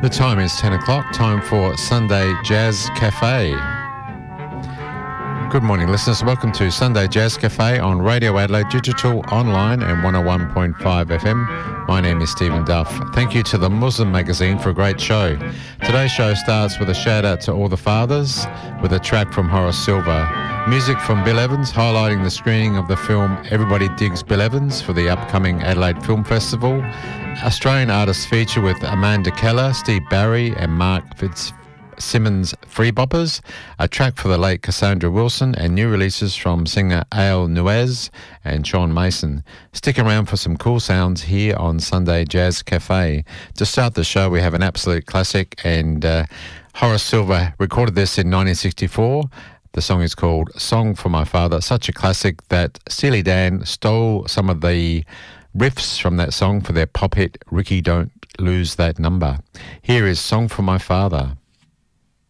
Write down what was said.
The time is 10 o'clock, time for Sunday Jazz Cafe. Good morning, listeners. Welcome to Sunday Jazz Cafe on Radio Adelaide Digital, online and 101.5 FM. My name is Stephen Duff. Thank you to the Muslim Magazine for a great show. Today's show starts with a shout out to all the fathers with a track from Horace Silver. Music from Bill Evans, highlighting the screening of the film Everybody Digs Bill Evans for the upcoming Adelaide Film Festival. Australian artists feature with Amanda Keller, Steve Barry and Mark Fitzsimmons Free Boppers, a track for the late Cassandra Wilson, and new releases from singer Ale Nuez and Sean Mason. Stick around for some cool sounds here on Sunday Jazz Cafe. To start the show, we have an absolute classic, and Horace Silver recorded this in 1964. The song is called Song for My Father, such a classic that Steely Dan stole some of the riffs from that song for their pop hit Ricky Don't Lose That Number. Here is Song for My Father.